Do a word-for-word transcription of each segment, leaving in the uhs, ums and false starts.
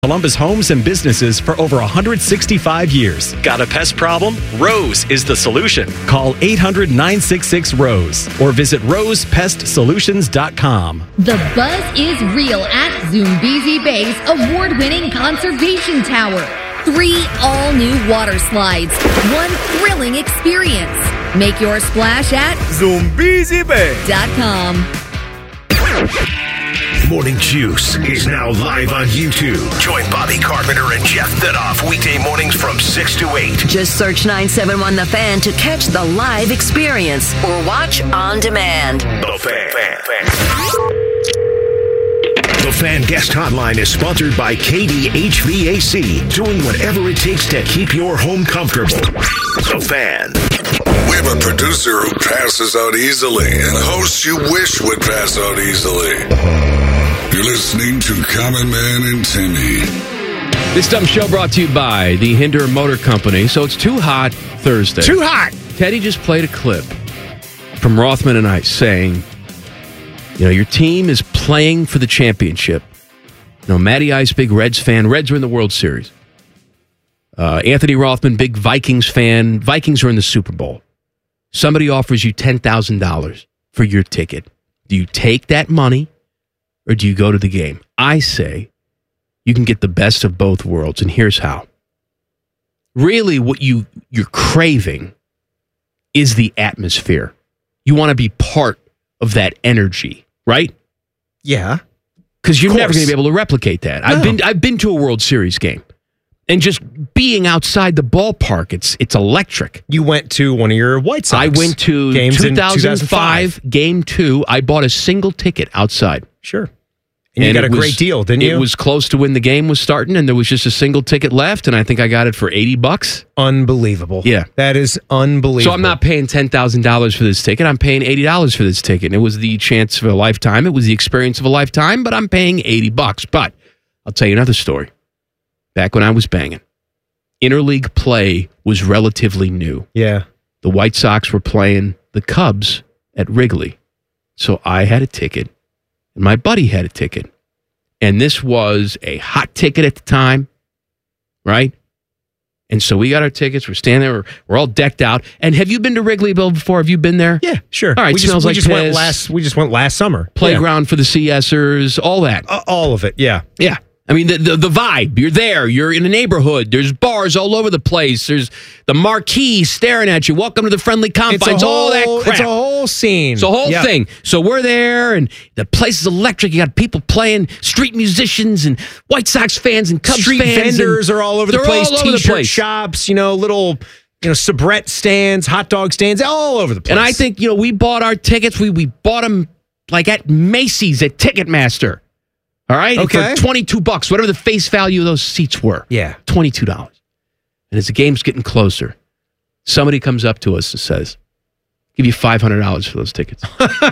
Columbus homes and businesses for over one hundred sixty-five years. Got a pest problem? Rose is the solution. Call eight hundred, nine six six, ROSE or visit rose pest solutions dot com. The buzz is real at Zoombezi Bay's award-winning conservation tower. Three all-new water slides. One thrilling experience. Make your splash at Zoombezi Bay dot com. Morning Juice is now live on YouTube. Join Bobby Carpenter and Jeff Thidoff weekday mornings from six to eight. Just search nine seven one The Fan to catch the live experience or watch on demand. The Fan. Fan. Fan. The Fan Guest Hotline is sponsored by K D H V A C, doing whatever it takes to keep your home comfortable. The Fan. We have a producer who passes out easily and hosts you wish would pass out easily. You're listening to Common Man and Timmy. This dumb show brought to you by the Hinder Motor Company. So it's Too Hot Thursday. Too hot. Teddy just played a clip from Rothman and I saying, you know, your team is playing for the championship. You know, Matty Ice, big Reds fan. Reds are in the World Series. Uh, Anthony Rothman, big Vikings fan. Vikings are in the Super Bowl. Somebody offers you ten thousand dollars for your ticket. Do you take that money or do you go to the game? I say you can get the best of both worlds, and here's how. Really, what you, you're craving is the atmosphere. You want to be part of that energy, right? Yeah. Because you're never going to be able to replicate that. No. I've been I've been to a World Series game. And just being outside the ballpark, it's it's electric. You went to one of your White Sox I went to games two thousand five, in two thousand five. Game two. I bought a single ticket outside. Sure. And, and you got a was, great deal, didn't you? It was close to when the game was starting, and there was just a single ticket left, and I think I got it for eighty bucks. Unbelievable. Yeah. That is unbelievable. So I'm not paying ten thousand dollars for this ticket. I'm paying eighty dollars for this ticket. And it was the chance of a lifetime. It was the experience of a lifetime, but I'm paying eighty bucks. But I'll tell you another story. Back when I was banging, interleague play was relatively new. Yeah. The White Sox were playing the Cubs at Wrigley. So I had a ticket, and my buddy had a ticket. And this was a hot ticket at the time, right? And so we got our tickets. We're standing there. We're, we're all decked out. And have you been to Wrigley, Bill, before? Have you been there? Yeah, sure. All right, we just, smells we like just went piss. last. We just went last summer. Playground for the CSers, all that. Yeah. Uh, all of it. Yeah. Yeah. I mean, the, the the vibe. You're there. You're in a neighborhood. There's bars all over the place. There's the marquee staring at you. Welcome to the friendly confines. Whole, all that crap. It's a whole scene. It's a whole yep. thing. So we're there, and the place is electric. You got people playing, street musicians, and White Sox fans, and Cubs Street fans. vendors are all over the they're place. all over the T-shirt place. shops, you know, little, you know, soubrette stands, hot dog stands, all over the place. And I think, you know, we bought our tickets. We we bought them like at Macy's at Ticketmaster. All right? Okay. For twenty-two bucks, whatever the face value of those seats were. Yeah. twenty-two dollars. And as the game's getting closer, somebody comes up to us and says, give you five hundred dollars for those tickets.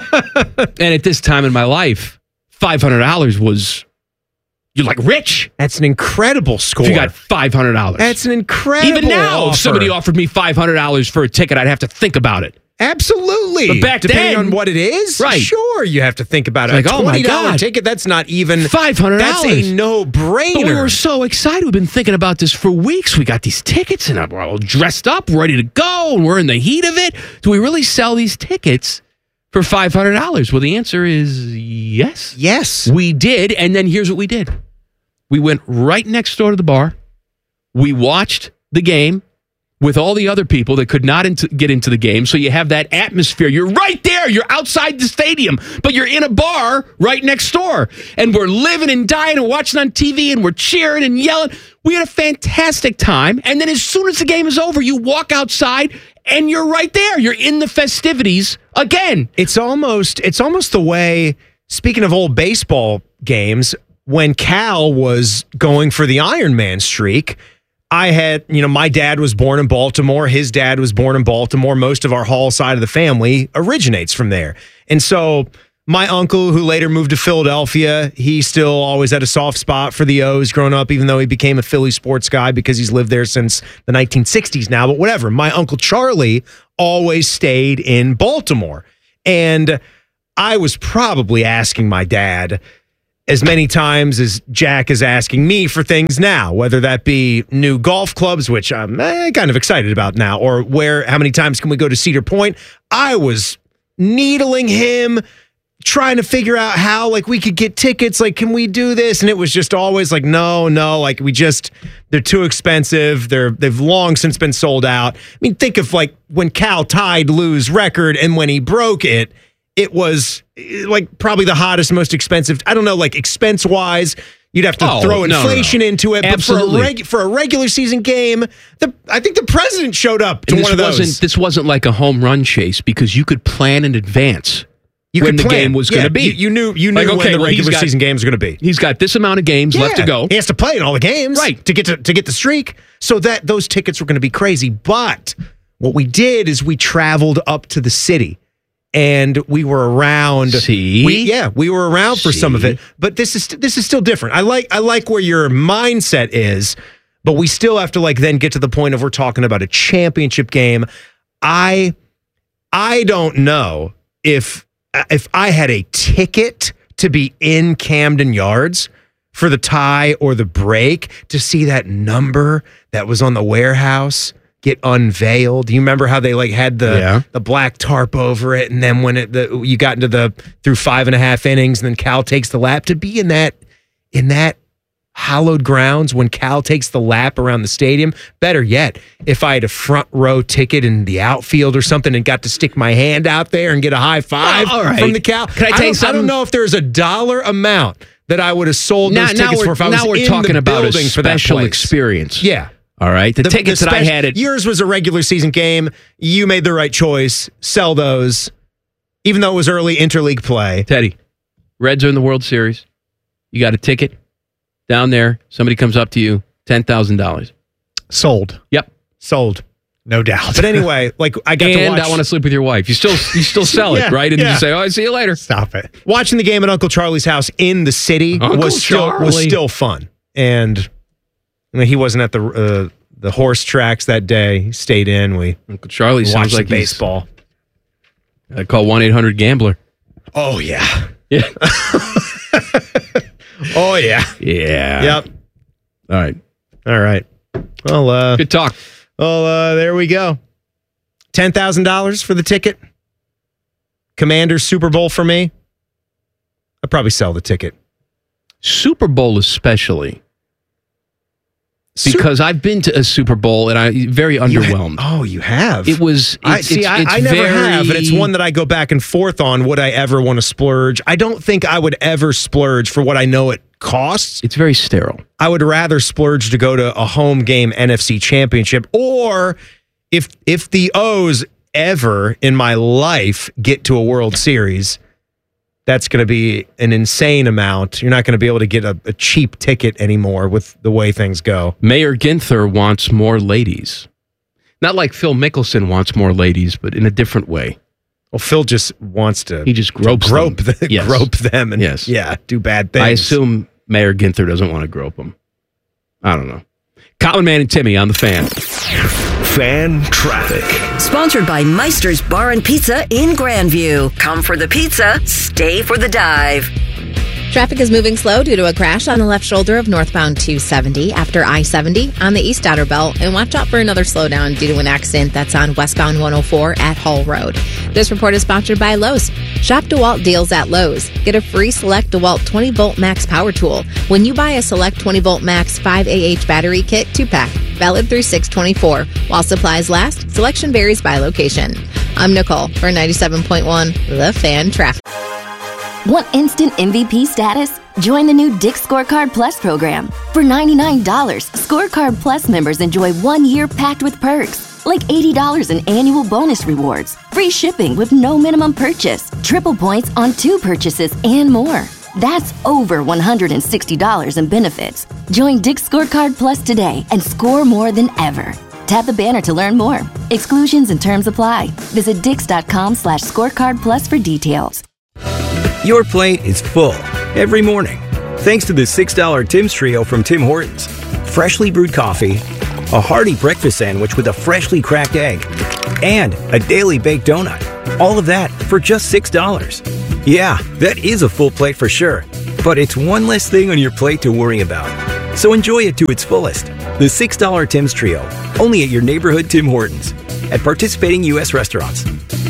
And at this time in my life, five hundred dollars was, you're like rich. That's an incredible score. If you got five hundred dollars. That's an incredible Even now, offer. if somebody offered me five hundred dollars for a ticket, I'd have to think about it. Absolutely. But back Depending then, on what it is, right. Sure, you have to think about it. Like, a oh my twenty dollars God. ticket, that's not even five hundred dollars. That's a no-brainer. But we were so excited. We've been thinking about this for weeks. We got these tickets, and we're all dressed up, ready to go, and we're in the heat of it. Do we really sell these tickets for five hundred dollars? Well, the answer is yes. Yes. We did, and then here's what we did. We went right next door to the bar. We watched the game with all the other people that could not into, get into the game. So you have that atmosphere. You're right there. You're outside the stadium, but you're in a bar right next door. And we're living and dying and watching on T V, and we're cheering and yelling. We had a fantastic time. And then as soon as the game is over, you walk outside and you're right there. You're in the festivities again. It's almost it's almost the way, speaking of old baseball games, when Cal was going for the Iron Man streak, I had, you know, my dad was born in Baltimore. His dad was born in Baltimore. Most of our Hall side of the family originates from there. And so my uncle, who later moved to Philadelphia, he still always had a soft spot for the O's growing up, even though he became a Philly sports guy because he's lived there since the nineteen sixties now. But whatever. My Uncle Charlie always stayed in Baltimore. And I was probably asking my dad, as many times as Jack is asking me for things now, whether that be new golf clubs, which I'm eh, kind of excited about now, or where, how many times can we go to Cedar Point? I was needling him, trying to figure out how, like, we could get tickets. Like, can we do this? And it was just always like, no, no, like, we just, they're too expensive. They're, they've long since been sold out. I mean, think of, like, when Cal tied Lou's record and when he broke it, it was like probably the hottest, most expensive. I don't know, like expense wise, you'd have to oh, throw no, inflation no, no. into it. Absolutely. But for a, reg- for a regular season game, the, I think the president showed up to and one of those. Wasn't, this wasn't like a home run chase because you could plan in advance you when could the plan. game was yeah, going to be. You, you knew, you knew like, okay, when the well, regular got, season games were going to be. He's got this amount of games yeah. left to go. He has to play in all the games, right, to get to to get the streak. So that those tickets were going to be crazy. But what we did is we traveled up to the city. And we were around. See, we, yeah, we were around for See? some of it, but this is this is still different. I like I like where your mindset is, but we still have to like then get to the point of we're talking about a championship game. I I don't know if if I had a ticket to be in Camden Yards for the tie or the break to see that number that was on the warehouse get unveiled. Do you remember how they like had the yeah. the black tarp over it, and then when it the you got into the through five and a half innings, and then Cal takes the lap to be in that in that hallowed grounds when Cal takes the lap around the stadium. Better yet, if I had a front row ticket in the outfield or something and got to stick my hand out there and get a high five oh, all right. from the Cal. Can I tell I you something? I don't know if there's a dollar amount that I would have sold now, those now tickets for if I was now we're in talking the about a building for that special place. experience. Yeah. All right. The, The, tickets the that I spec- had at yours was a regular season game. You made the right choice. Sell those, even though it was early interleague play. Teddy, Reds are in the World Series. You got a ticket down there. Somebody comes up to you, ten thousand dollars. Sold. Yep, sold, no doubt. But anyway, like I got and to watch. I want to sleep with your wife. You still, you still sell it, Yeah, right? And yeah. you say, "Oh, I see you later." Stop it. Watching the game at Uncle Charlie's house in the city Uncle was still Charlie. was still fun, and I mean, he wasn't at the uh, the horse tracks that day. He stayed in. We Uncle Charlie watched sounds like the baseball. I call one eight hundred gambler. Oh yeah. Yeah. Oh yeah. Yeah. Yep. All right. All right. Well, uh, good talk. Well, uh, there we go. ten thousand dollars for the ticket. Commanders Super Bowl for me. I'd probably sell the ticket. Super Bowl especially. Because I've been to a Super Bowl and I very underwhelmed. Had, oh, you have? It was. It's, I see. It's, I, it's I never very, have, and it's one that I go back and forth on. Would I ever want to splurge? I don't think I would ever splurge for what I know it costs. It's very sterile. I would rather splurge to go to a home game N F C Championship, or if if the O's ever in my life get to a World Series, that's going to be an insane amount. You're not going to be able to get a, a cheap ticket anymore with the way things go. Mayor Ginther wants more ladies. Not like Phil Mickelson wants more ladies, but in a different way. Well, Phil just wants to. He just gropes to grope them. The, Yes. grope them, and Yes. yeah, do bad things. I assume Mayor Ginther doesn't want to grope them. I don't know. Colin Man and Timmy on the Fan. Fan traffic. Sponsored by Meister's Bar and Pizza in Grandview. Come for the pizza, stay for the dive. Traffic is moving slow due to a crash on the left shoulder of northbound two seventy after I seventy on the east outer belt. And watch out for another slowdown due to an accident that's on westbound one oh four at Hull Road. This report is sponsored by Lowe's. Shop DeWalt deals at Lowe's. Get a free Select DeWalt twenty volt max power tool when you buy a Select twenty volt max five A H battery kit two pack. Valid through six twenty-four. While supplies last, selection varies by location. I'm Nicole for ninety-seven point one The Fan Traffic. Want instant M V P status? Join the new Dick's Scorecard Plus program. For ninety-nine dollars, Scorecard Plus members enjoy one year packed with perks, like eighty dollars in annual bonus rewards, free shipping with no minimum purchase, triple points on two purchases, and more. That's over one hundred sixty dollars in benefits. Join Dick's Scorecard Plus today and score more than ever. Tap the banner to learn more. Exclusions and terms apply. Visit dix.com slash scorecard plus for details. Your plate is full every morning. Thanks to the six dollar Tim's Trio from Tim Hortons. Freshly brewed coffee, a hearty breakfast sandwich with a freshly cracked egg, and a daily baked donut. All of that for just six dollars. Yeah, that is a full plate for sure. but it's one less thing on your plate to worry about. So enjoy it to its fullest. The six dollar Tim's Trio, only at your neighborhood Tim Hortons. At participating U S restaurants.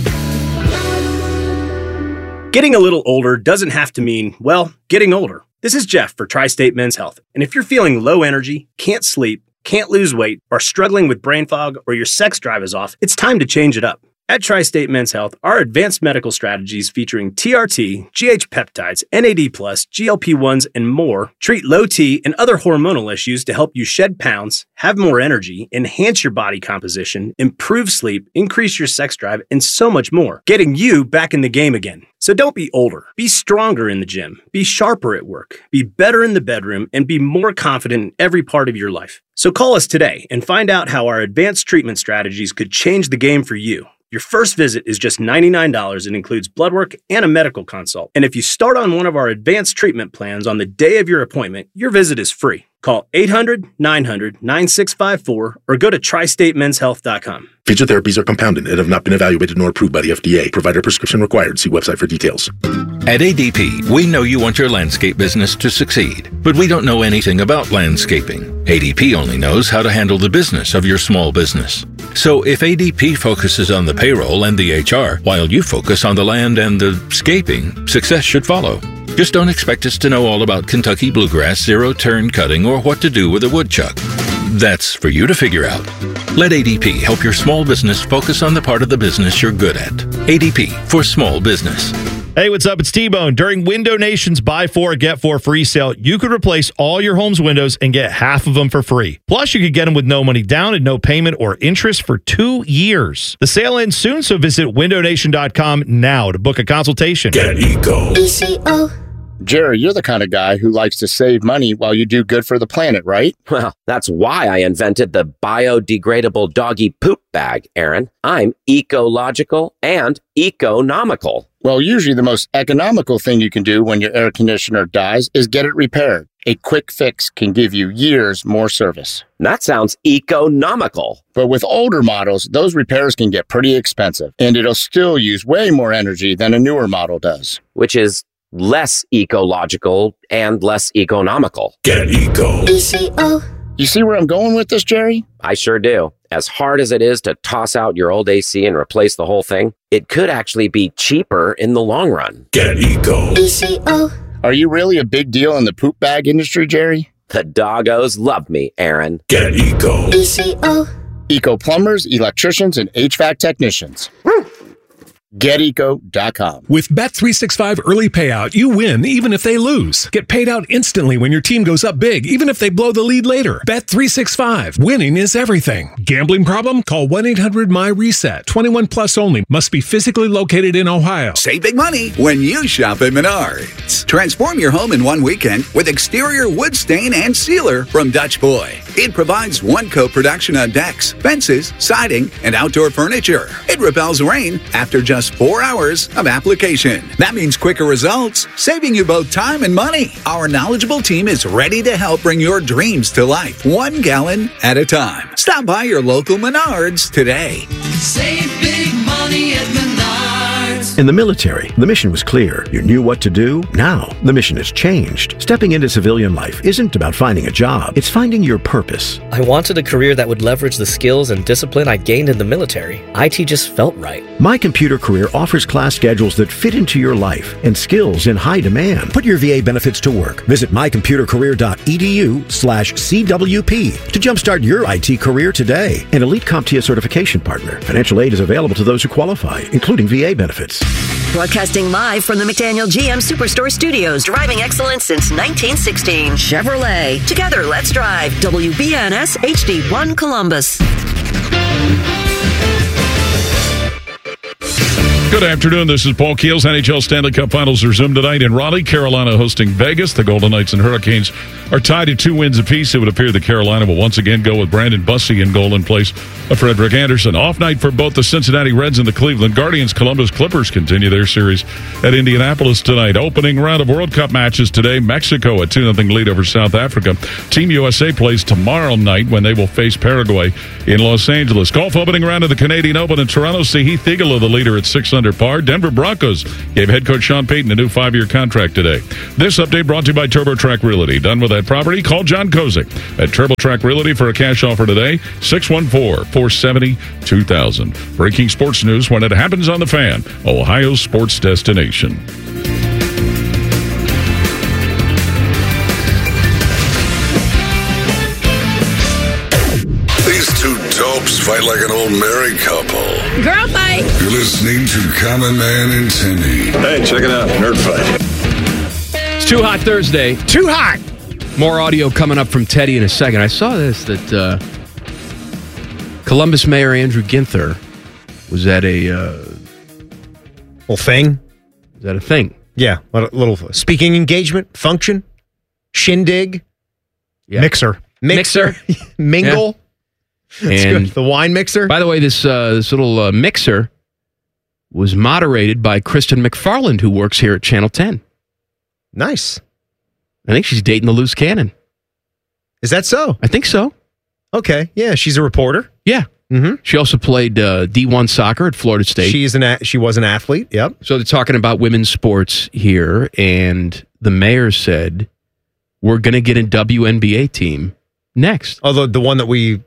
Getting a little older doesn't have to mean, well, getting older. This is Jeff for Tri-State Men's Health. And if you're feeling low energy, can't sleep, can't lose weight, are struggling with brain fog, or your sex drive is off, it's time to change it up. At Tri-State Men's Health, our advanced medical strategies featuring T R T, G H peptides, N A D plus, G L P ones, and more treat low T and other hormonal issues to help you shed pounds, have more energy, enhance your body composition, improve sleep, increase your sex drive, and so much more, getting you back in the game again. So don't be older. Be stronger in the gym. Be sharper at work. Be better in the bedroom, and be more confident in every part of your life. So call us today and find out how our advanced treatment strategies could change the game for you. Your first visit is just ninety-nine dollars and includes blood work and a medical consult. And if you start on one of our advanced treatment plans on the day of your appointment, your visit is free. Call eight hundred, nine hundred, nine six five four or go to tri state men's health dot com. Feature therapies are compounded and have not been evaluated nor approved by the F D A. Provider prescription required. See website for details. At A D P, we know you want your landscape business to succeed, but we don't know anything about landscaping. A D P only knows how to handle the business of your small business. So if A D P focuses on the payroll and the H R, while you focus on the land and the scaping, success should follow. Just don't expect us to know all about Kentucky bluegrass, zero-turn cutting, or what to do with a woodchuck. That's for you to figure out. Let A D P help your small business focus on the part of the business you're good at. A D P for small business. Hey, what's up? It's T-Bone. During Window Nation's Buy Four, Get Four free sale, you could replace all your home's windows and get half of them for free. Plus, you could get them with no money down and no payment or interest for two years. The sale ends soon, so visit window nation dot com now to book a consultation. Get Eco. E C O. Jerry, you're the kind of guy who likes to save money while you do good for the planet, right? Well, that's why I invented the biodegradable doggy poop bag, Aaron. I'm ecological and economical. Well, usually the most economical thing you can do when your air conditioner dies is get it repaired. A quick fix can give you years more service. That sounds economical. But with older models, those repairs can get pretty expensive, and it'll still use way more energy than a newer model does. Which is less ecological and less economical. Get Eco. E C O. You see where I'm going with this, Jerry? I sure do. As hard as it is to toss out your old A C and replace the whole thing, it could actually be cheaper in the long run. Get Eco. E C O. Are you really a big deal in the poop bag industry, Jerry? The doggos love me, Aaron. Get Eco. E C O. Eco plumbers, electricians, and H V A C technicians. get eco dot com. With Bet three sixty-five Early Payout, you win even if they lose. Get paid out instantly when your team goes up big, even if they blow the lead later. Bet three sixty-five. Winning is everything. Gambling problem? Call one eight hundred my reset. twenty-one plus only. Must be physically located in Ohio. Save big money when you shop at Menards. Transform your home in one weekend with exterior wood stain and sealer from Dutch Boy. It provides one-coat production on decks, fences, siding, and outdoor furniture. It repels rain after just four hours of application. That means quicker results, saving you both time and money. Our knowledgeable team is ready to help bring your dreams to life, one gallon at a time. Stop by your local Menards today. Save big money at Menards. In the military, the mission was clear. You knew what to do. Now, the mission has changed. Stepping into civilian life isn't about finding a job. It's finding your purpose. I wanted a career that would leverage the skills and discipline I gained in the military. I T just felt right. My Computer Career offers class schedules that fit into your life and skills in high demand. Put your V A benefits to work. Visit my computer career dot e d u slash C W P to jumpstart your I T career today. An Elite CompTIA certification partner. Financial aid is available to those who qualify, including V A benefits. Broadcasting live from the McDaniel G M Superstore Studios, driving excellence since nineteen sixteen. Chevrolet. Together, let's drive. W B N S H D one Columbus. Good afternoon. This is Paul Keels. N H L Stanley Cup Finals resume tonight in Raleigh. Carolina hosting Vegas. The Golden Knights and Hurricanes are tied at two wins apiece. It would appear that Carolina will once again go with Brandon Bussey in goal in place of Frederick Anderson. Off night for both the Cincinnati Reds and the Cleveland Guardians. Columbus Clippers continue their series at Indianapolis tonight. Opening round of World Cup matches today. Mexico a two nothing lead over South Africa. Team U S A plays tomorrow night when they will face Paraguay in Los Angeles. Golf opening round of the Canadian Open in Toronto. Sahith Theegala, the leader at six under. under par. Denver Broncos gave head coach Sean Payton a new five-year contract today. This update brought to you by TurboTrack Realty. Done with that property? Call John Kozik at TurboTrack Realty for a cash offer today. six one four, four seven zero, two thousand. Breaking sports news when it happens on The Fan, Ohio's sports destination. These two dopes fight like an old married couple. Girl fight. You're listening to Common Man and Timmy. Hey, check it out. Nerd fight. It's Too Hot Thursday. Too hot. More audio coming up from Teddy in a second. I saw this, that uh, Columbus Mayor Andrew Ginther was at a... Uh, little thing? Is that a thing? Yeah. A little speaking engagement, function, shindig, Yeah. mixer. Mixer. Mingle. Yeah. That's And good. The wine mixer. by the way, this uh, this little uh, mixer was moderated by Kristen McFarland, who works here at Channel ten. Nice. I think she's dating the loose cannon. Is that so? I think so. Okay. Yeah, she's a reporter. Yeah. Mm-hmm. She also played uh, D one soccer at Florida State. She's an a- she was an athlete. Yep. So they're talking about women's sports here, and the mayor said, we're going to get a W N B A team next. Although the one that we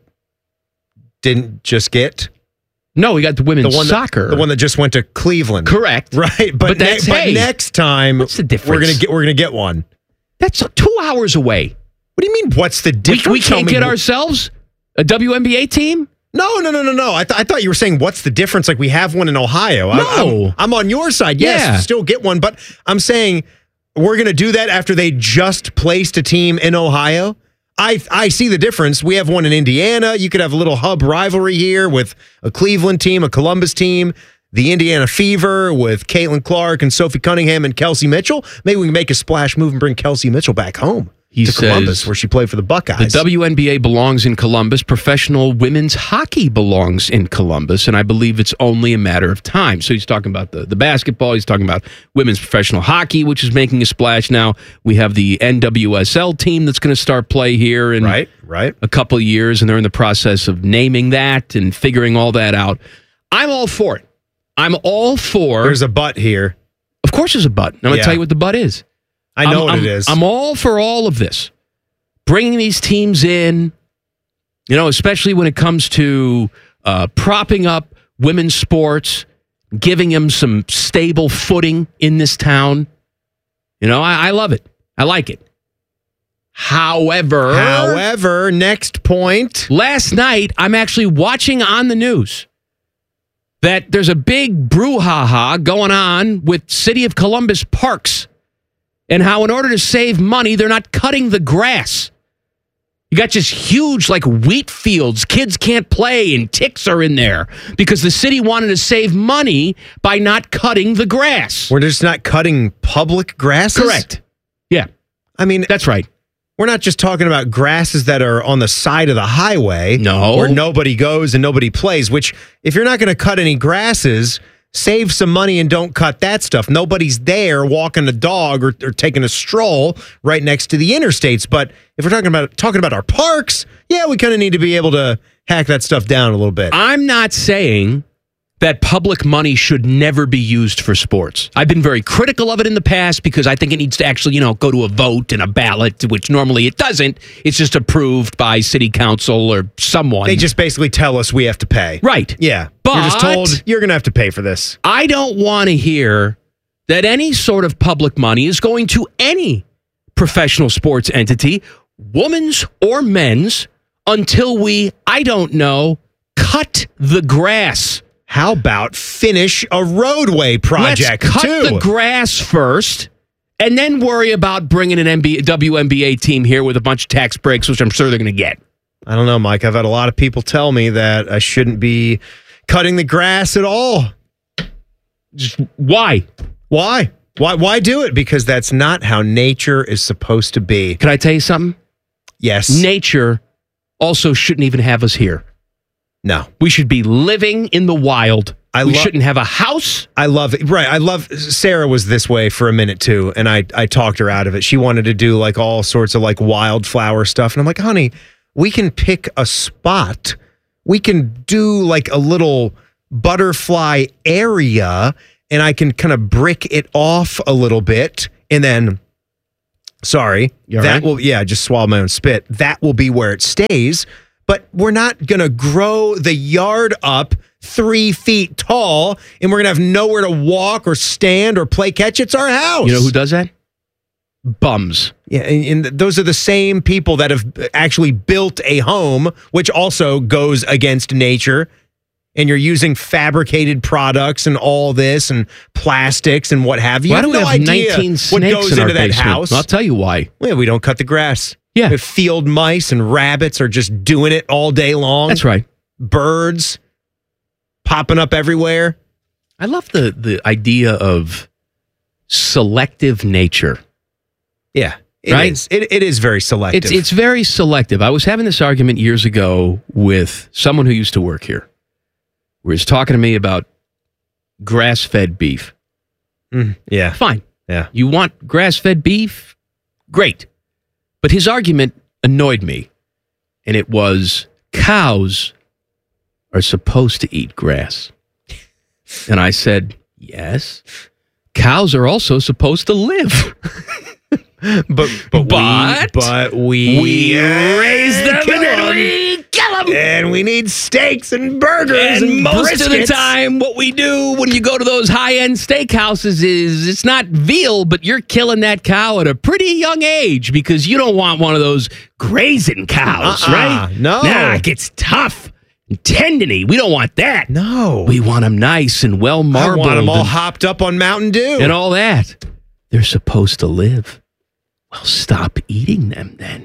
didn't just get. No, we got the women's the one soccer. That, the one that just went to Cleveland. Correct. Right. But, But ne- that's- but hey, next time what's the difference? we're gonna get we're gonna get one. That's two hours away. What do you mean? What's the We, difference? we Tell can't me get wh- ourselves a W N B A team? No, no, no, no, no. I, th- I thought you were saying what's the difference? Like we have one in Ohio. I- No. I'm, I'm on your side. Yes, Yeah. still get one. But I'm saying we're going to do that after they just placed a team in Ohio. I I see the difference. We have one in Indiana. You could have a little hub rivalry here with a Cleveland team, a Columbus team, the Indiana Fever with Caitlin Clark and Sophie Cunningham and Kelsey Mitchell. Maybe we can make a splash move and bring Kelsey Mitchell back home. He to Columbus, says where she played for the Buckeyes. The W N B A belongs in Columbus. Professional women's hockey belongs in Columbus, and I believe it's only a matter of time. So he's talking about the, the basketball. He's talking about women's professional hockey, which is making a splash now. We have the N W S L team that's going to start play here in right, right. a couple of years, and they're in the process of naming that and figuring all that out. I'm all for it. I'm all for... There's a but here. Of course there's a but. I'm going to Yeah. tell you what the but is. I know I'm, what I'm- it is. I'm all for all of this. Bringing these teams in, you know, especially when it comes to uh, propping up women's sports, giving them some stable footing in this town. You know, I, I love it. I like it. However, However, next point. last night, I'm actually watching on the news that there's a big brouhaha going on with City of Columbus parks and how in order to save money, they're not cutting the grass. You got just huge, like, wheat fields. Kids can't play, and ticks are in there because the city wanted to save money by not cutting the grass. We're just not cutting public grasses? Correct. Yeah. I mean, That's right. we're not just talking about grasses that are on the side of the highway. No. Where nobody goes and nobody plays, which if you're not going to cut any grasses, save some money and don't cut that stuff. Nobody's there walking a dog or, or taking a stroll right next to the interstates. But if we're talking about talking about our parks, yeah, we kind of need to be able to hack that stuff down a little bit. I'm not saying that public money should never be used for sports. I've been very critical of it in the past because I think it needs to actually, you know, go to a vote and a ballot, which normally it doesn't. It's just approved by city council or someone. They just basically tell us we have to pay. Right. Yeah. But you're just told you're going to have to pay for this. I don't want to hear that any sort of public money is going to any professional sports entity, women's or men's, until we, I don't know, cut the grass. How about finish a roadway project, Let's cut too? the grass first, and then worry about bringing an N B A, W N B A team here with a bunch of tax breaks, which I'm sure they're going to get. I don't know, Mike. I've had a lot of people tell me that I shouldn't be cutting the grass at all. Just why? Why? Why? Why do it? Because that's not how nature is supposed to be. Can I tell you something? Yes. Nature also shouldn't even have us here. No. We should be living in the wild. I we lo- shouldn't have a house. I love it. Right. I love Sarah was this way for a minute too. And I, I talked her out of it. She wanted to do like all sorts of like wildflower stuff. And I'm like, honey, we can pick a spot. We can do like a little butterfly area and I can kind of brick it off a little bit, and then, sorry, You that all right? will, yeah, just swallow my own spit. That will be where it stays, but we're not going to grow the yard up three feet tall, and we're going to have nowhere to walk or stand or play catch. It's our house. You know who does that? Bums. Yeah, and, and those are the same people that have actually built a home, which also goes against nature. And you're using fabricated products and all this and plastics and what have you. Why You do we no have idea nineteen what snakes goes in our into that basement? house. I'll tell you why. Yeah, we don't cut the grass. Yeah. The field mice and rabbits are just doing it all day long. That's right. Birds popping up everywhere. I love the the idea of selective nature. Yeah, it right? is. It, it is very selective. It's it's very selective. I was having this argument years ago with someone who used to work here. Where he's talking to me about grass-fed beef. Mm, yeah. Fine. Yeah. You want grass-fed beef? Great. But his argument annoyed me. And it was cows are supposed to eat grass. And I said, yes. Cows are also supposed to live. But but, But we, but we, we raise them kill and then 'em. we kill them. And we need steaks and burgers and, And most of the briskets. time, what we do when you go to those high-end steakhouses is it's not veal, but you're killing that cow at a pretty young age because you don't want one of those grazing cows, Uh-uh, right? no. Nah, it gets tough and tendony. We don't want that. No. We want them nice and well I marbled want them all and, hopped up on Mountain Dew. and all that. They're supposed to live. Well, stop eating them then.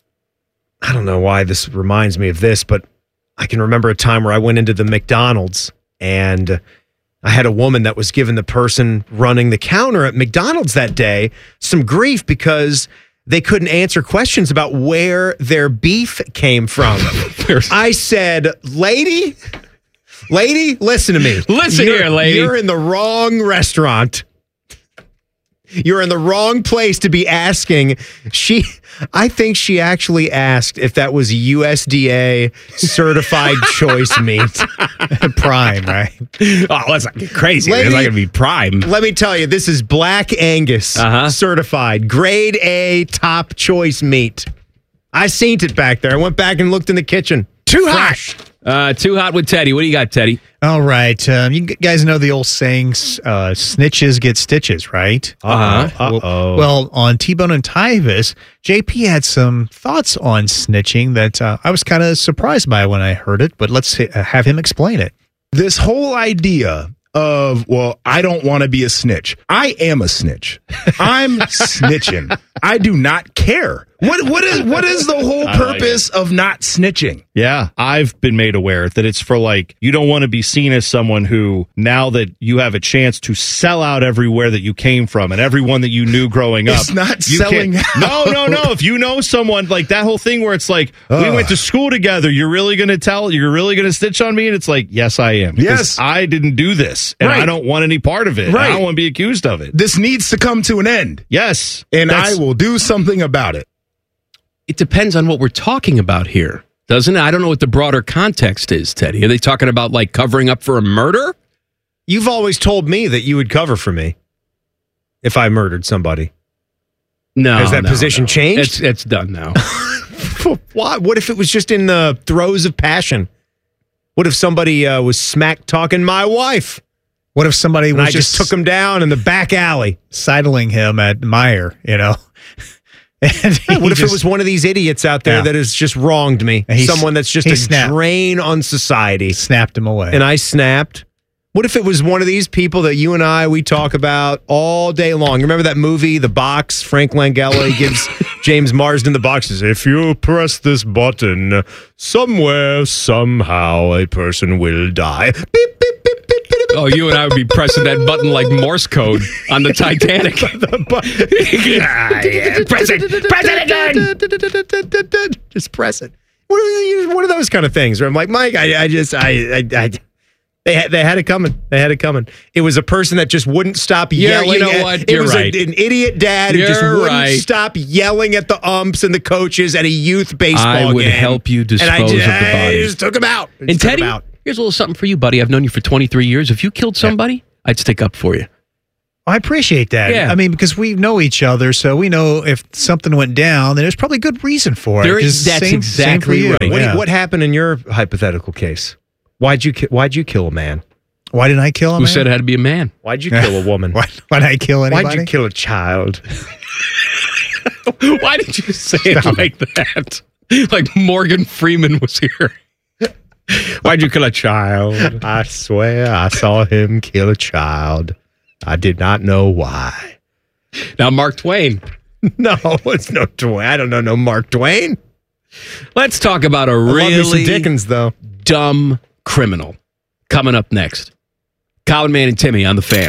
I don't know why this reminds me of this, but I can remember a time where I went into the McDonald's and I had a woman that was giving the person running the counter at McDonald's that day some grief because they couldn't answer questions about where their beef came from. I said, lady, lady, listen to me. Listen You're- here, lady. You're in the wrong restaurant. You're in the wrong place to be asking. She, I think she actually asked if that was U S D A certified choice meat. Prime, right? Oh, let's not get crazy. Lady- It's not going to be prime. Let me tell you, this is Black Angus Uh-huh. certified, grade A, top choice meat. I seen it back there. I went back and looked in the kitchen. Too Fresh. Uh, too hot with Teddy. What do you got, Teddy? All right. Um, you guys know the old sayings, uh, snitches get stitches, right? Uh-huh. Uh-oh. Well, well, on T-Bone and Tyvis, J P had some thoughts on snitching that uh, I was kind of surprised by when I heard it, but let's ha- have him explain it. This whole idea of, well, I don't want to be a snitch. I am a snitch. I'm snitching. I do not care. What what is what is the whole I like purpose of not snitching? Yeah, I've been made aware that it's for like, you don't want to be seen as someone who, now that you have a chance to sell out everywhere that you came from and everyone that you knew growing up. It's not you selling can't- No, no, no. If you know someone, like that whole thing where it's like, we Ugh. went to school together, you're really going to tell, you're really going to snitch on me? And it's like, yes, I am. Because Yes. I didn't do this. And Right. I don't want any part of it. Right. I don't want to be accused of it. This needs to come to an end. Yes. And That's- I will do something about it. It depends on what we're talking about here, doesn't it? I don't know what the broader context is, Teddy. Are they talking about like covering up for a murder? You've always told me that you would cover for me if I murdered somebody. No. Has that no, position no. changed? It's, it's done now. Why? What if it was just in the throes of passion? What if somebody uh, was smack talking my wife? What if somebody And was I just took him down in the back alley? sidling him at Meyer, you know? And he What if just- it was one of these idiots out there Yeah. that has just wronged me? And he s- Someone that's just he a snapped. drain on society. snapped him away? And I snapped. What if it was one of these people that you and I, we talk about all day long? Remember that movie, The Box? Frank Langella he gives James Marsden the box. Says, if you press this button, somewhere, somehow, a person will die. Beep, beep, beep, beep, beep, beep. Oh, you and I would be pressing that button like Morse code on the Titanic. Ah, yeah. Press it. Press it again. Just press it. One of those kind of things where I'm like, Mike, I, I just, I, I, I they had, they had it coming. They had it coming. It was a person that just wouldn't stop You're- yelling. you know at, what? It You're was a- right. an idiot dad who just You're wouldn't right. stop yelling at the umps and the coaches at a youth baseball I would game. help you dispose and I just, of the body. I just took him out. And Just took him Teddy, out. here's a little something for you, buddy. I've known you for twenty-three years. If you killed somebody, I'd stick up for you. I appreciate that. Yeah. I mean, because we know each other, so we know if something went down, then there's probably good reason for it. There is- 'cause that's same- same for exactly you. right. What, Yeah. what happened in your hypothetical case? Why'd you ki- Why'd you kill a man? Why didn't I kill him? Who said it had to be a man? Why'd you kill a woman? Why, why'd I kill anybody? Why'd you kill a child? Why did you say it like that? Like Morgan Freeman was here. Why'd you kill a child? I swear I saw him kill a child. I did not know why. Now, Mark Twain. No, it's no Twain. I don't know no Mark Twain. Let's talk about a I love me some really Dickens, though. dumb criminal. Coming up next. Colin Man and Timmy on the Fan.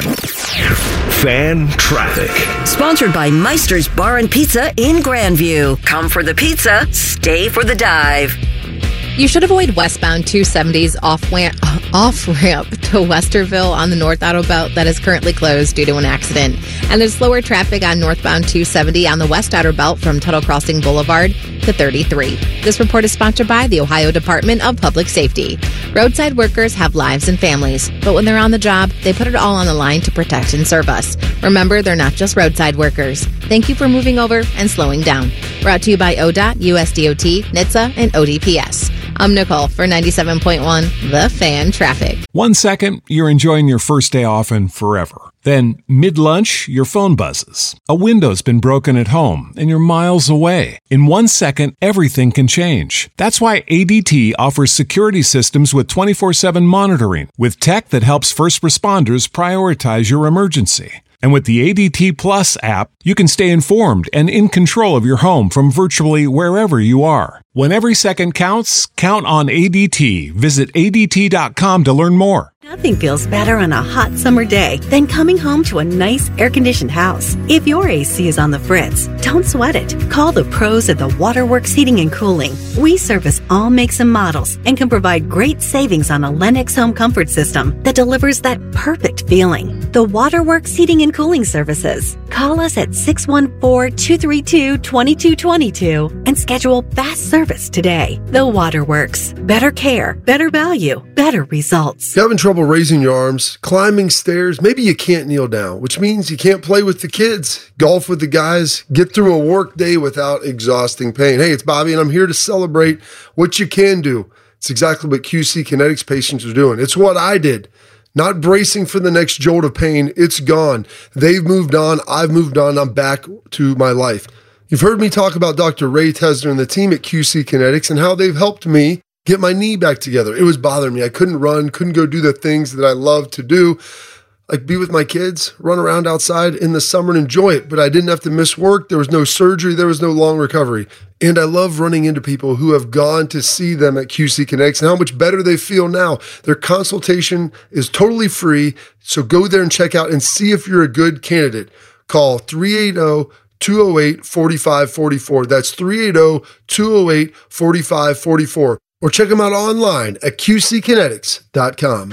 Fan traffic. Sponsored by Meister's Bar and Pizza in Grandview. Come for the pizza, stay for the dive. You should avoid westbound two seventy's off ramp, off ramp to Westerville on the North Auto Belt that is currently closed due to an accident. And there's slower traffic on northbound two seventy on the West Outer Belt from Tuttle Crossing Boulevard to thirty-three. This report is sponsored by the Ohio Department of Public Safety. Roadside workers have lives and families, but when they're on the job, they put it all on the line to protect and serve us. Remember, they're not just roadside workers. Thank you for moving over and slowing down. Brought to you by O D O T, U S D O T, N H T S A, and O D P S. I'm Nicole for ninety-seven point one, The Fan Traffic. One second, you're enjoying your first day off and forever. Then, mid-lunch, your phone buzzes. A window's been broken at home, and you're miles away. In one second, everything can change. That's why A D T offers security systems with twenty-four seven monitoring, with tech that helps first responders prioritize your emergency. And with the A D T Plus app, you can stay informed and in control of your home from virtually wherever you are. When every second counts, count on A D T. Visit A D T dot com to learn more. Nothing feels better on a hot summer day than coming home to a nice air-conditioned house. If your A C is on the fritz, don't sweat it. Call the pros at the Waterworks Heating and Cooling. We service all makes and models and can provide great savings on a Lennox home comfort system that delivers that perfect feeling. The Waterworks Heating and Cooling Services. Call us at six one four, two three two, two two two two and schedule fast service today. The Waterworks. Better care, better value, better results. You having trouble raising your arms, climbing stairs? Maybe you can't kneel down, which means you can't play with the kids, golf with the guys, get through a work day without exhausting pain. Hey, it's Bobby, and I'm here to celebrate what you can do. It's exactly what Q C Kinetics patients are doing. It's what I did. Not bracing for the next jolt of pain. It's gone. They've moved on. I've moved on. I'm back to my life. You've heard me talk about Doctor Ray Tesner and the team at Q C Kinetics and how they've helped me get my knee back together. It was bothering me. I couldn't run, couldn't go do the things that I love to do, like be with my kids, run around outside in the summer and enjoy it. But I didn't have to miss work. There was no surgery. There was no long recovery. And I love running into people who have gone to see them at Q C Kinetics and how much better they feel now. Their consultation is totally free. So go there and check out and see if you're a good candidate. Call three eight zero, two zero eight, four five four four. That's three eight zero, two zero eight, four five four four. Or check them out online at Q C kinetics dot com.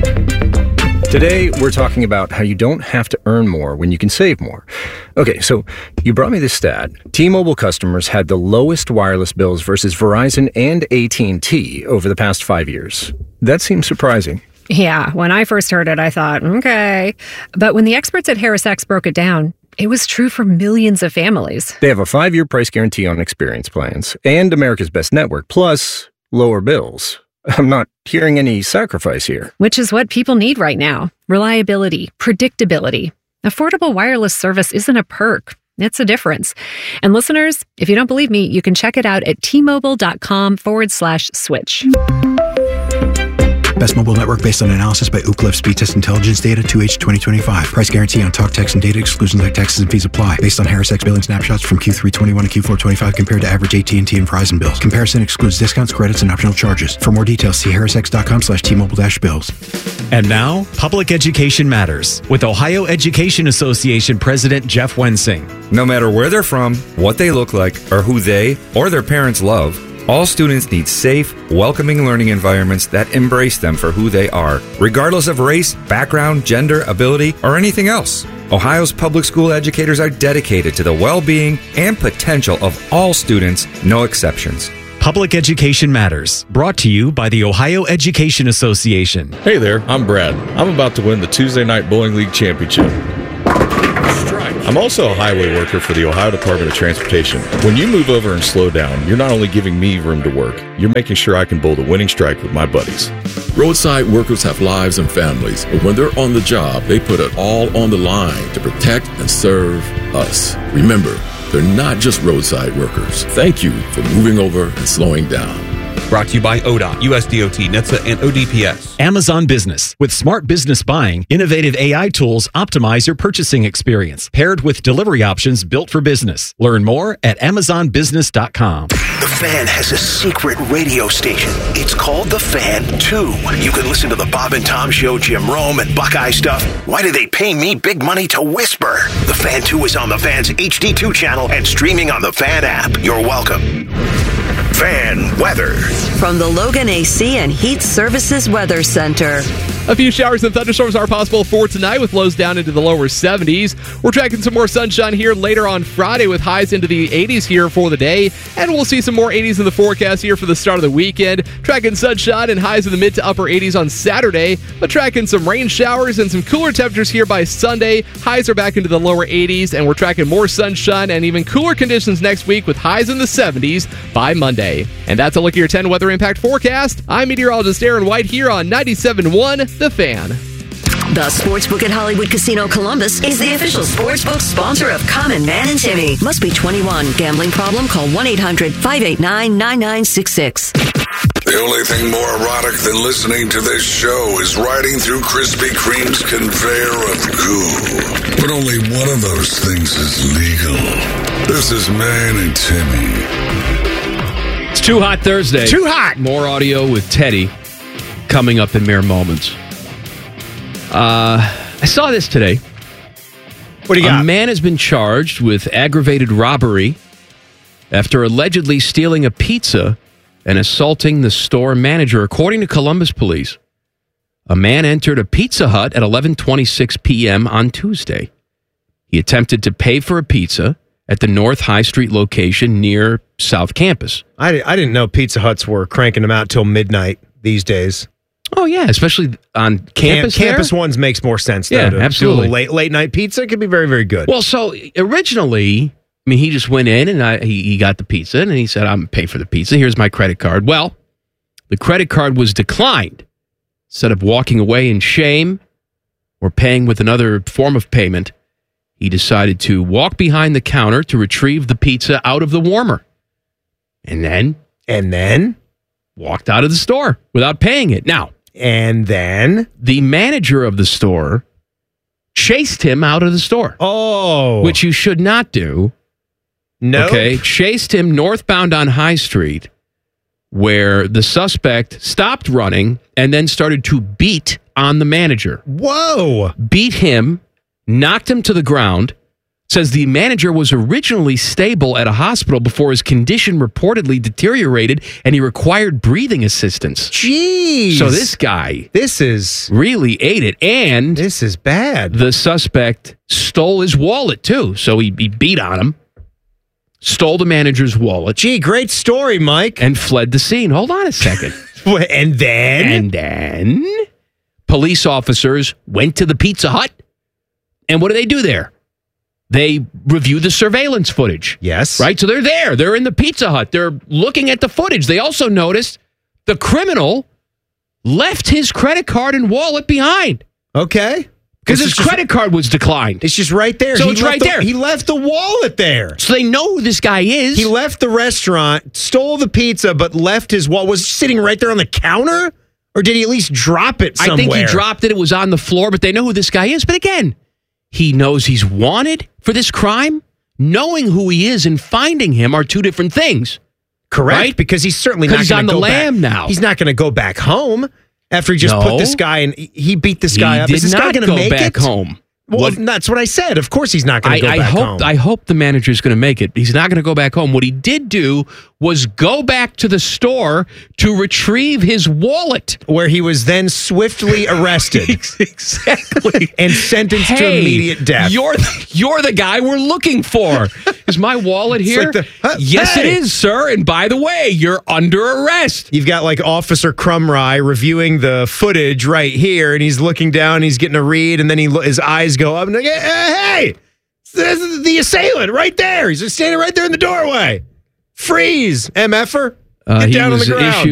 Today, we're talking about how you don't have to earn more when you can save more. Okay, so you brought me this stat. T-Mobile customers had the lowest wireless bills versus Verizon and A T and T over the past five years. That seems surprising. Yeah, when I first heard it, I thought, okay. But when the experts at HarrisX broke it down, it was true for millions of families. They have a five-year price guarantee on experience plans and America's Best Network, plus lower bills. I'm not hearing any sacrifice here. Which is what people need right now. Reliability, predictability. Affordable wireless service isn't a perk. It's a difference. And listeners, if you don't believe me, you can check it out at T-Mobile.com forward slash switch. Best mobile network based on analysis by Ookla Speed Test Intelligence Data two H twenty twenty-five. Price guarantee on talk, text, and data. Exclusions like taxes and fees apply. Based on HarrisX billing snapshots from Q three twenty-one to Q four twenty-five compared to average A T and T and Verizon bills. Comparison excludes discounts, credits, and optional charges. For more details, see harrisx.com slash T-Mobile dash bills. And now, Public Education Matters with Ohio Education Association President Jeff Wensing. No matter where they're from, what they look like, or who they or their parents love, all students need safe, welcoming learning environments that embrace them for who they are, regardless of race, background, gender, ability, or anything else. Ohio's public school educators are dedicated to the well-being and potential of all students, no exceptions. Public Education Matters, brought to you by the Ohio Education Association. Hey there, I'm Brad. I'm about to win the Tuesday Night Bowling League Championship. I'm also a highway worker for the Ohio Department of Transportation. When you move over and slow down, you're not only giving me room to work, you're making sure I can bowl the winning strike with my buddies. Roadside workers have lives and families, but when they're on the job, they put it all on the line to protect and serve us. Remember, they're not just roadside workers. Thank you for moving over and slowing down. Brought to you by O D O T, U S D O T, N H T S A, and O D P S. Amazon Business. With smart business buying, innovative A I tools optimize your purchasing experience, paired with delivery options built for business. Learn more at amazon business dot com. The Fan has a secret radio station. It's called The Fan two. You can listen to the Bob and Tom Show, Jim Rome, and Buckeye stuff. Why do they pay me big money to whisper? The Fan two is on the Fan's H D two channel and streaming on the Fan app. You're welcome. Fan weather. From the Logan A C and Heat Services Weather Center. A few showers and thunderstorms are possible for tonight with lows down into the lower seventies. We're tracking some more sunshine here later on Friday with highs into the eighties here for the day. And we'll see some more eighties in the forecast here for the start of the weekend. Tracking sunshine and highs in the mid to upper eighties on Saturday. But tracking some rain showers and some cooler temperatures here by Sunday. Highs are back into the lower eighties. And we're tracking more sunshine and even cooler conditions next week with highs in the seventies by Monday. And that's a look at your ten weather impact forecast. I'm meteorologist Aaron White here on ninety-seven point one The Fan. The Sportsbook at Hollywood Casino Columbus is the official sportsbook sponsor of Common Man and Timmy. Must be twenty-one. Gambling problem? Call one eight hundred five eight nine nine nine six six. The only thing more erotic than listening to this show is riding through Krispy Kreme's conveyor of goo. But only one of those things is legal. This is Man and Timmy. It's Too Hot Thursday. Too hot. More audio with Teddy coming up in mere moments. Uh, I saw this today. What do you got? A man has been charged with aggravated robbery after allegedly stealing a pizza and assaulting the store manager. According to Columbus police, a man entered a Pizza Hut at eleven twenty-six p.m. on Tuesday. He attempted to pay for a pizza at the North High Street location near South Campus. I, I didn't know Pizza Huts were cranking them out till midnight these days. Oh, yeah, especially on campus. Camp, campus ones makes more sense. Though, Yeah, to absolutely. do a late, late night pizza could be very, very good. Well, so originally, I mean, he just went in and I, he, he got the pizza and he said, I'm paying for the pizza. Here's my credit card. Well, the credit card was declined. Instead of walking away in shame or paying with another form of payment, he decided to walk behind the counter to retrieve the pizza out of the warmer. And then? And then? Walked out of the store without paying it. Now. And then? The manager of the store chased him out of the store. Oh. Which you should not do. No. Okay. Chased him northbound on High Street, where the suspect stopped running and then started to beat on the manager. Whoa. Beat him, knocked him to the ground. Says the manager was originally stable at a hospital before his condition reportedly deteriorated and he required breathing assistance. Jeez. So this guy This is really ate it. And this is bad. The suspect stole his wallet too. So he, he beat on him, stole the manager's wallet. Gee, great story, Mike. And fled the scene. Hold on a second. And then? And then police officers went to the Pizza Hut. And what do they do there? They review the surveillance footage. Yes. Right? So they're there. They're in the Pizza Hut. They're looking at the footage. They also noticed the criminal left his credit card and wallet behind. Okay. Because his credit card was declined. It's just right there. So He it's left right the- there. He left the wallet there. So they know who this guy is. He left the restaurant, stole the pizza, but left his wallet. Was it sitting right there on the counter? Or did he at least drop it somewhere? I think he dropped it. It was on the floor, but they know who this guy is. But again, he knows he's wanted for this crime. Knowing who he is and finding him are two different things. Correct. Right? Because he's certainly not Because he's going on to the go lam back. now. He's not going to go back home after he just No. put this guy and he beat this guy he up. did Is this not guy going to go make back it? home. Well, What- that's what I said. Of course he's not going I, to go I back hope home. I hope the manager's going to make it. He's not going to go back home. What he did do was go back to the store to retrieve his wallet, where he was then swiftly arrested. Exactly. And sentenced to Hey, immediate death. You're the, you're the guy we're looking for. Is my wallet It's here? like the- huh, yes, hey. it is, sir. And by the way, you're under arrest. You've got like Officer Crumry reviewing the footage right here, and he's looking down, he's getting a read, and then he lo- his eyes go up, and like, hey, this is the assailant right there. He's just standing right there in the doorway. Freeze, M F er. Uh, Get he down on was the ground. issued